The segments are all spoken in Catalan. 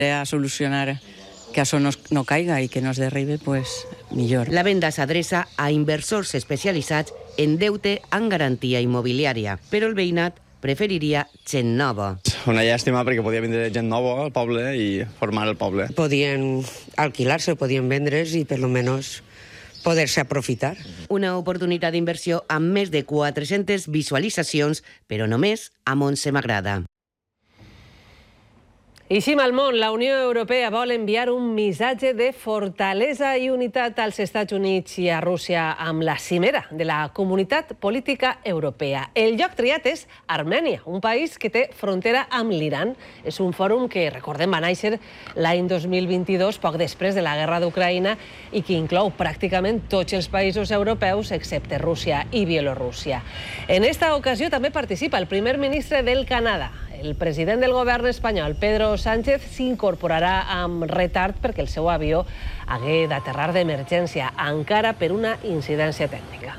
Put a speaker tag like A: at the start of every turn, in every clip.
A: a solucionar que això no caiga i que no es derribi, pues millor.
B: La venda s'adreça a inversors especialitzats en deute amb garantia immobiliària, però el veïnat preferiria gent nova.
C: Una llàstima perquè podia vindre gent nova al poble i formar el poble.
D: Podien alquilar-se, podien vendre's i per lo menos poder-se aprofitar.
B: Una oportunitat d'inversió amb més de 400 visualitzacions, però només a Montse m'agrada.
E: I sim al món, la Unió Europea vol enviar un missatge de fortalesa i unitat als Estats Units i a Rússia amb la cimera de la Comunitat Política Europea. El lloc triat és Armènia, un país que té frontera amb l'Iran. És un fòrum que, recordem, va néixer l'any 2022, poc després de la guerra d'Ucraïna, i que inclou pràcticament tots els països europeus, excepte Rússia i Bielorússia. En esta ocasió també participa el primer ministre del Canadà. El president del govern espanyol, Pedro Sánchez, s'incorporarà amb retard perquè el seu avió hagué d'aterrar d'emergència, encara per una incidència tècnica.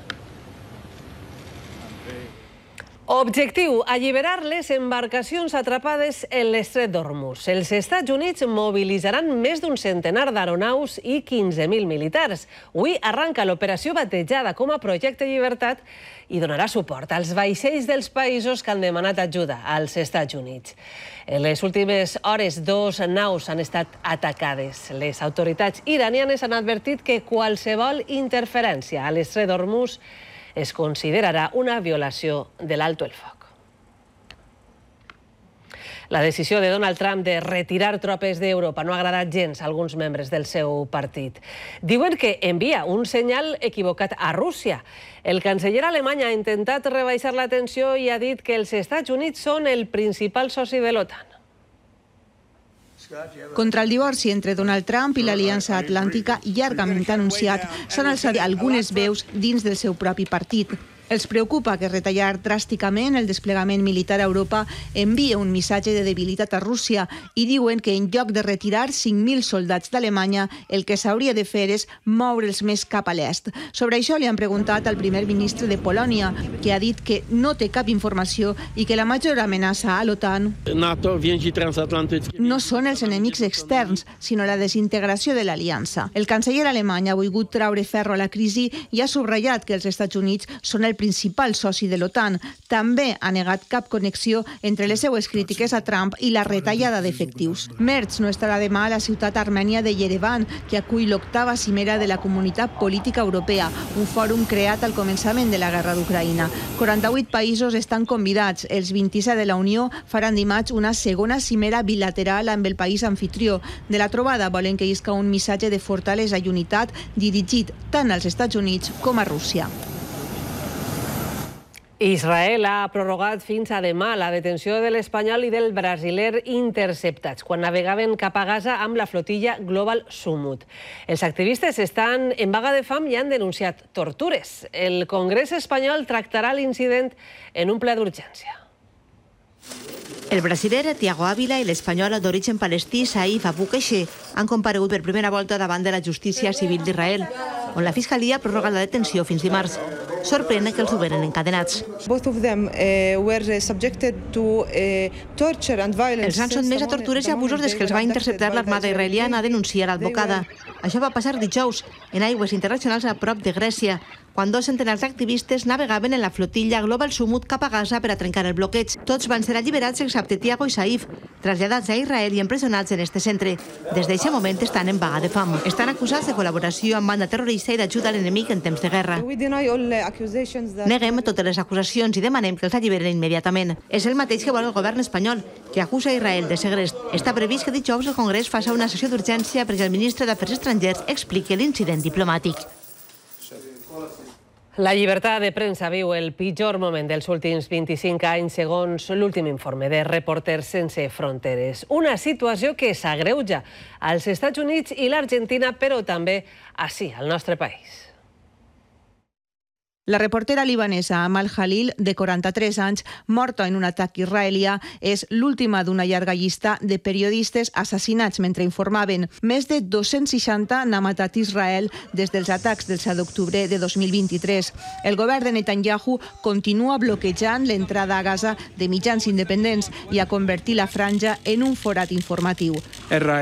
E: Objectiu: alliberar les embarcacions atrapades en l'estret d'Hormuz. Els Estats Units mobilitzaran més d'un centenar d'aeronaus i 15.000 militars. Avui arranca l'operació batejada com a Projecte Llibertat i donarà suport als vaixells dels països que han demanat ajuda als Estats Units. En les últimes hores, 2 naus han estat atacades. Les autoritats iranianes han advertit que qualsevol interferència a l'estret d'Hormuz es considerarà una violació de l'alto el foc. La decisió de Donald Trump de retirar tropes d'Europa no ha agradat gens a alguns membres del seu partit. Diuen que envia un senyal equivocat a Rússia. El canceller alemany ha intentat rebaixar la tensió i ha dit que els Estats Units són el principal soci de l'OTAN.
F: Contra el divorci entre Donald Trump i l'Aliança Atlàntica, llargament anunciat, s'han alçat algunes veus dins del seu propi partit. Els preocupa que retallar dràsticament el desplegament militar a Europa envia un missatge de debilitat a Rússia i diuen que en lloc de retirar 5.000 soldats d'Alemanya, el que s'hauria de fer és moure'ls més cap a l'est. Sobre això li han preguntat al primer ministre de Polònia, que ha dit que no té cap informació i que la major amenaça a l'OTAN no són els enemics externs, sinó la desintegració de l'aliança. El canceller alemany ha volgut traure ferro a la crisi i ha subratllat que els Estats Units són el principal soci de l'OTAN. També ha negat cap connexió entre les seues crítiques a Trump i la retallada d'efectius. Merz no estarà demà a la ciutat armènia de Yerevan, que acull l'8ª cimera de la Comunitat Política Europea, un fòrum creat al començament de la guerra d'Ucraïna. 48 països estan convidats. Els 27 de la Unió faran dimarts una segona cimera bilateral amb el país anfitrió. De la trobada volen que isca un missatge de fortalesa i unitat dirigit tant als Estats Units com a Rússia.
E: Israel ha prorrogat fins a demà la detenció de l'espanyol i del brasiler interceptats quan navegaven cap a Gaza amb la flotilla Global Sumut. Els activistes estan en vaga de fam i han denunciat tortures. El Congrés espanyol tractarà l'incident en un ple d'urgència.
G: El brasiler Tiago Ávila i l'espanyol d'origen palestí Saif Abu Qeixe han comparegut per primera volta davant de la justícia civil d'Israel, on la Fiscalia prorroga la detenció fins dimarts. Sorprèn que els oberen encadenats. Els han sotmès a tortures i abusos des que els va interceptar l'armada israeliana, denuncia l'advocada. Això va passar dijous en aigües internacionals a prop de Grècia, quan 2 centenars d'activistes navegaven en la flotilla Global Sumut cap a Gaza per a trencar el bloqueig. Tots van ser alliberats excepte Tiago i Saif, traslladats a Israel i empresonats en este centre. Des d'aquest moment estan en vaga de fam. Estan acusats de col·laboració amb banda terrorista i d'ajuda a l'enemic en temps de guerra. Neguem totes les acusacions i demanem que els alliberen immediatament. És el mateix que vol el govern espanyol, que acusa Israel de segrest. Està previst que dijous el Congrés faci una sessió d'urgència perquè el ministre d'Afers Estrangers expliqui l'incident diplomàtic.
E: La llibertat de premsa viu el pitjor moment dels últims 25 anys, segons l'últim informe de Reporters Sense Fronteres. Una situació que s'agreuja als Estats Units i l'Argentina, però també ací, al nostre país.
F: La reportera libanesa Amal Khalil, de 43 anys, morta en un atac israelià, és l'última d'una llarga llista de periodistes assassinats mentre informaven. Més de 260 n'ha matat Israel des dels atacs del 7 d'octubre de 2023. El govern de Netanyahu continua bloquejant l'entrada a Gaza de mitjans independents i ha convertit la franja en un forat informatiu.